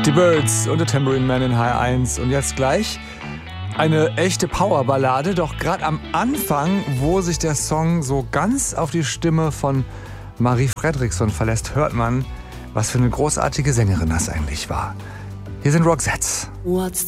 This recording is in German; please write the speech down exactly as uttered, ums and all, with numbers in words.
Die Byrds und der Tambourine Man in H eins. Und jetzt gleich eine echte Powerballade. Doch gerade am Anfang, wo sich der Song so ganz auf die Stimme von Marie Fredriksson verlässt, hört man, was für eine großartige Sängerin das eigentlich war. Hier sind Roxette. What's